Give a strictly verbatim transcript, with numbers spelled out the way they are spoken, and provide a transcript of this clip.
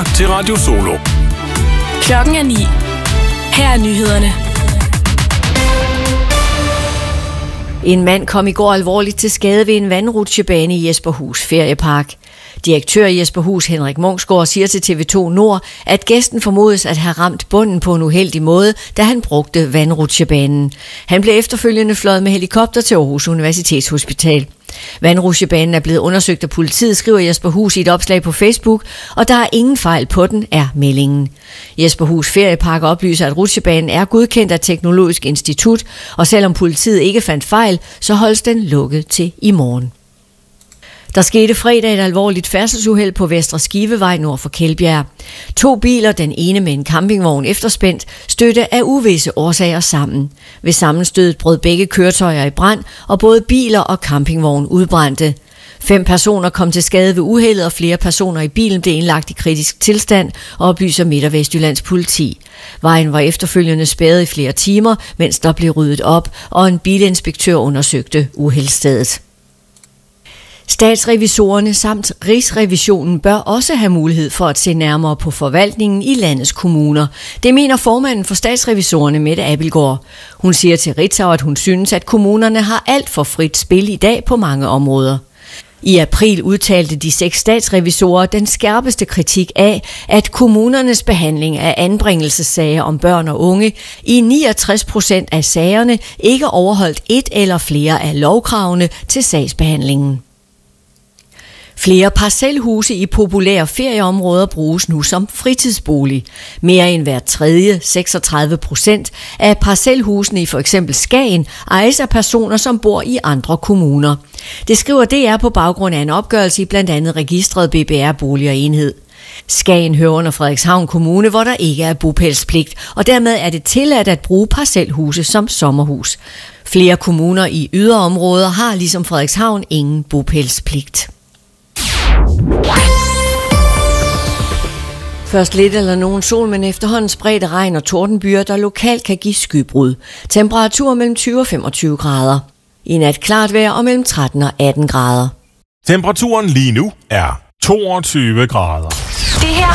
lytter til Radio Solo. Klokken er ni. Her er nyhederne. En mand kom i går alvorligt til skade ved en vandrutsjebane i Jesperhus Feriepark. Direktør i Jesperhus Henrik Munksgaard siger til T V to Nord, at gæsten formodes at have ramt bunden på en uheldig måde, da han brugte vandrutsjebanen. Han blev efterfølgende fløjet med helikopter til Aarhus Universitetshospital. Vandrutsjebanen er blevet undersøgt af politiet, skriver Jesperhus i et opslag på Facebook, og der er ingen fejl på den, er meldingen. Jesperhus Feriepark oplyser, at rutsjebanen er godkendt af Teknologisk Institut, og selvom politiet ikke fandt fejl, så holdes den lukket til i morgen. Der skete fredag et alvorligt færdselsuheld på Vestre Skivevej nord for Kjeldbjerg. To biler, den ene med en campingvogn efterspændt, stødte af uvisse årsager sammen. Ved sammenstødet brød begge køretøjer i brand, og både biler og campingvogn udbrændte. Fem personer kom til skade ved uheldet, og flere personer i bilen blev indlagt i kritisk tilstand, oplyser Midt- og Vestjyllands politi. Vejen var efterfølgende spærret i flere timer, mens der blev ryddet op, og en bilinspektør undersøgte uheldsstedet. Statsrevisorerne samt Rigsrevisionen bør også have mulighed for at se nærmere på forvaltningen i landets kommuner. Det mener formanden for Statsrevisorerne, Mette Abildgaard. Hun siger til Ritzau, at hun synes, at kommunerne har alt for frit spil i dag på mange områder. I april udtalte de seks statsrevisorer den skærpeste kritik af, at kommunernes behandling af anbringelsessager om børn og unge i niogtres procent af sagerne ikke overholdt et eller flere af lovkravene til sagsbehandlingen. Flere parcelhuse i populære ferieområder bruges nu som fritidsbolig. Mere end hver tredje, seksogtredive procent af parcelhusene i for eksempel Skagen, ejes af personer, som bor i andre kommuner. Det skriver D R på baggrund af en opgørelse i blandt andet registret B B R Bolig og Enhed. Skagen hører under Frederikshavn Kommune, hvor der ikke er bopælspligt, og dermed er det tilladt at bruge parcelhuse som sommerhus. Flere kommuner i yderområder har ligesom Frederikshavn ingen bopælspligt. Først lidt eller nogen sol, men efterhånden spredte regn og tordenbyer, der lokalt kan give skybrud. Temperatur mellem tyve og femogtyve grader. I nat klart vejr og mellem tretten og atten grader. Temperaturen lige nu er toogtyve grader. Det her